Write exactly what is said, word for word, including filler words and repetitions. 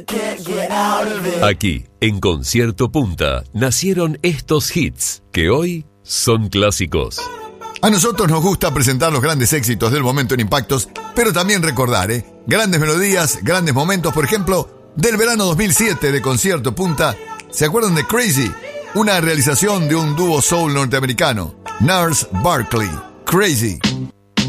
Aquí, en Concierto Punta, nacieron estos hits que hoy son clásicos. A nosotros nos gusta presentar los grandes éxitos del momento en Impactos, pero también recordar, ¿eh? Grandes melodías, grandes momentos, por ejemplo, del verano dos mil siete de Concierto Punta. ¿Se acuerdan de Crazy? Una realización de un dúo soul norteamericano, Gnarls Barkley. Crazy.